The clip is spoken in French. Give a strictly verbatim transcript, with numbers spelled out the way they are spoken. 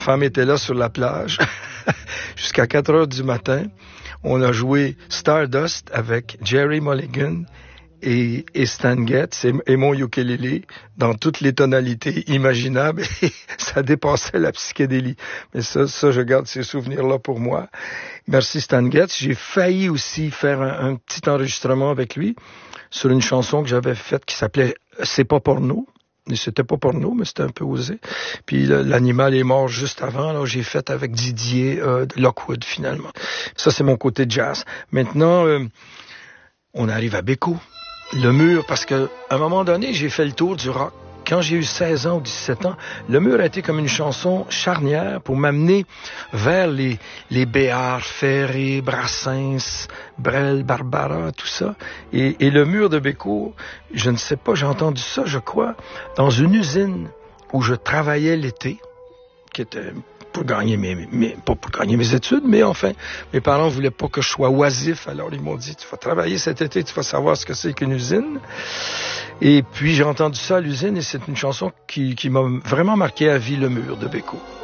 Ma femme était là sur la plage jusqu'à quatre heures du matin. On a joué Stardust avec Jerry Mulligan et, et Stan Getz et, et mon ukulélé dans toutes les tonalités imaginables. Et ça dépassait la psychédélie. Mais ça, ça, je garde ces souvenirs-là pour moi. Merci Stan Getz. J'ai failli aussi faire un, un petit enregistrement avec lui sur une chanson que j'avais faite qui s'appelait « C'est pas porno ». C'était pas porno, mais c'était un peu osé. Puis l'animal est mort juste avant. Là, j'ai fait avec Didier euh, de Lockwood, finalement. Ça, c'est mon côté jazz. Maintenant, euh, on arrive à Bécomo. Le mur, parce que à un moment donné, j'ai fait le tour du rock. Quand j'ai eu seize ans ou dix-sept ans, le mur a été comme une chanson charnière pour m'amener vers les, les Béard, Ferré, Brassens, Brel, Barbara, tout ça. Et, et le mur de Bécomo, je ne sais pas, j'ai entendu ça, je crois, dans une usine où je travaillais l'été, qui était pour gagner mes, mes, pas pour gagner mes études, mais enfin, mes parents voulaient pas que je sois oisif, alors ils m'ont dit, tu vas travailler cet été, tu vas savoir ce que c'est qu'une usine. Et puis j'ai entendu ça à l'usine et c'est une chanson qui, qui m'a vraiment marqué à vie, le mur de Bécomo.